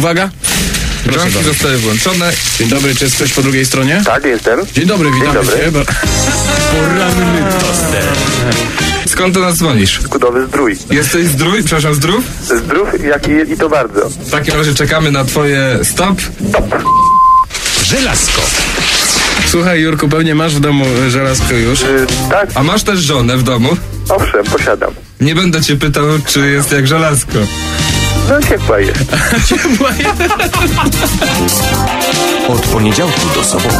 Uwaga. Drzwi zostały włączone. Dzień dobry, czy jest ktoś po drugiej stronie? Tak, jestem. Dzień dobry, witamy cię. Poranny toster. Skąd do nas dzwonisz? Kudowy Zdrój. Jesteś zdrój? Przepraszam, zdrów? Zdrów, jak i to bardzo. W takim razie czekamy na twoje stop. Żelazko. Słuchaj, Jurku, pewnie masz w domu żelazko już. Tak, A masz też żonę w domu? owszem, posiadam. Nie będę cię pytał, czy jest jak żelazko. No ciepła jest. Od poniedziałku do soboty